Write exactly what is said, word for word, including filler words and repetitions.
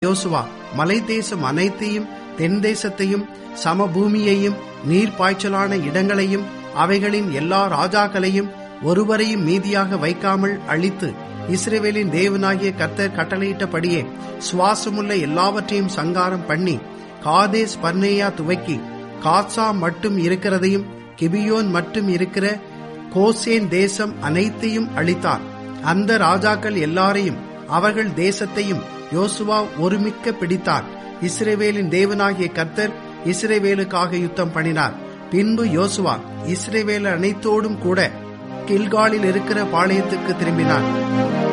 யோசுவா மலை தேசம் அனைத்தையும், தென் தேசத்தையும், சமபூமியையும், நீர் பாய்ச்சலான இடங்களையும், அவைகளின் எல்லா ராஜாக்களையும் ஒருவரையும் மீதியாக வைக்காமல் அழித்து, இஸ்ரவேலின் தேவனாகிய கர்த்தர் கட்டளையிட்டபடியே சுவாசமுள்ள எல்லாவற்றையும் சங்காரம் பண்ணி, காதேஸ் பர்னேயா துவக்கி காத்சா மட்டும் இருக்கிறதையும், கிபியோன் மட்டும் இருக்கிற கோசேன் தேசம் அனைத்தையும் அழித்தார். அந்த ராஜாக்கள் எல்லாரையும் அவர்கள் தேசத்தையும் யோசுவா ஒருமிக்க பிடித்தார். இஸ்ரவேலின் தேவனாகிய கர்த்தர் இஸ்ரவேலுக்காக யுத்தம் பண்ணினார். பின்பு யோசுவா இஸ்ரவேல் அனைத்தோடும் கூட கில்காலில் இருக்கிற பாளையத்துக்கு திரும்பினார்.